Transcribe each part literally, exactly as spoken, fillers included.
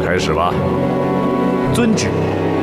开始吧。 遵旨。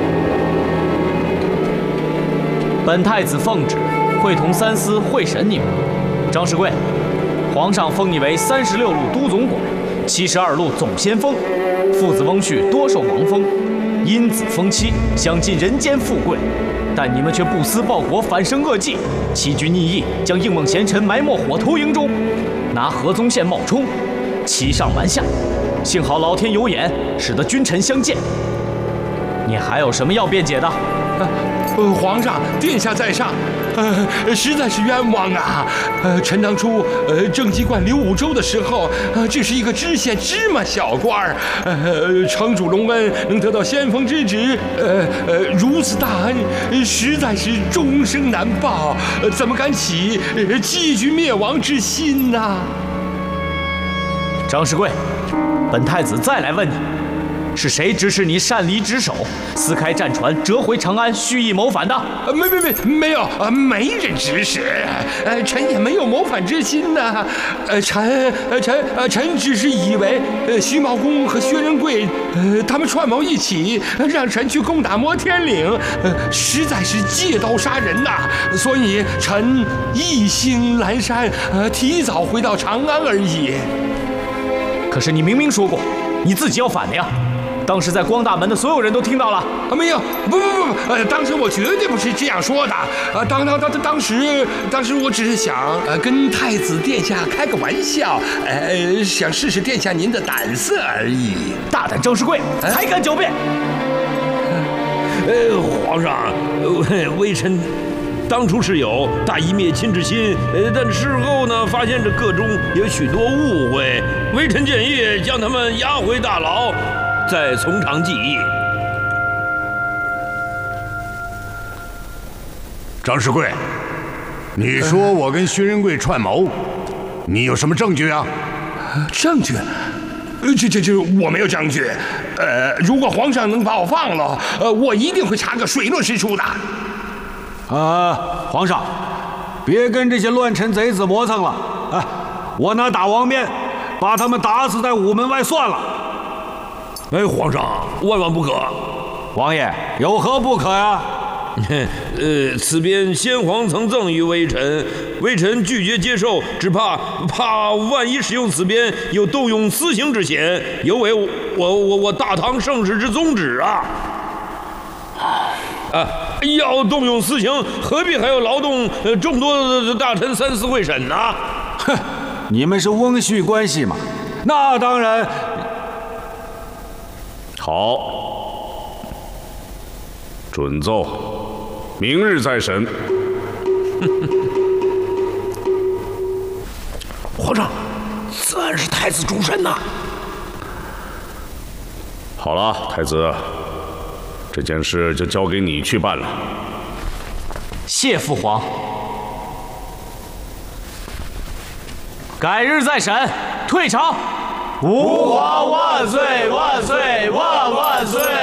本太子奉旨，会同三司会审你们。张世贵，皇上封你为三十六路都总管，七十二路总先锋，父子翁婿多受王封，因子封妻，享尽人间富贵。但你们却不思报国，反生恶计，欺君逆义，将应孟贤臣埋没火头营中，拿河宗宪冒充，欺上瞒下。幸好老天有眼，使得君臣相见。你还有什么要辩解的？ 呃，皇上，殿下在上，呃，实在是冤枉啊！呃，臣当初呃正机关刘武周的时候，呃，只是一个知县芝麻小官儿，呃，城主隆恩能得到先锋之职，呃呃，如此大恩，呃、实在是终生难报，呃、怎么敢起呃欺君灭亡之心呐、啊？ 张世贵，本太子再来问你。是谁指使你擅离职守，撕开战船，折回长安，蓄意谋反的？ 呃，没没没，没有，呃，没人指使，呃，臣也没有谋反之心呐。呃，臣，呃，臣，呃，臣只是以为，呃，徐茂公和薛仁贵，呃，他们串谋一起，让臣去攻打摩天岭，呃，实在是借刀杀人呐。所以臣一心阑珊，呃，提早回到长安而已。 可是你明明说过，你自己要反的呀。当时在光大门的所有人都听到了。 啊，没有，不不不，呃，当时我绝对不是这样说的。啊，当当当当时，当时我只是想，呃，跟太子殿下开个玩笑，呃，想试试殿下您的胆色而已。 大胆张世贵，还敢狡辩！ 呃，皇上，呃，微臣当初是有大义灭亲之心，呃，但事后呢，发现这个中有许多误会，微臣建议将他们押回大牢。再从长计议。 张世贵，你说我跟薛仁贵串谋，你有什么证据啊？ 证据？呃，这这这，我没有证据。呃，如果皇上能把我放了，呃，我一定会查个水落石出的。 呃，皇上，别跟这些乱臣贼子磨蹭了。啊，我拿打王鞭，把他们打死在午门外算了。 哎，皇上，万万不可！ 王爷，有何不可呀？ 呃，此鞭先皇曾赠予微臣，微臣拒绝接受，只怕怕万一使用此鞭，有动用私刑之嫌，有违我我我我大唐盛世之宗旨啊！啊，要动用私刑，何必还要劳动呃众多的大臣三司会审呢？ 哼，你们是翁婿关系嘛？那当然。 好，准奏，明日再审。 皇上，此案是太子主审呐。 好了，太子，这件事就交给你去办了。 谢父皇。改日再审，退朝。吾皇万岁万岁万万岁！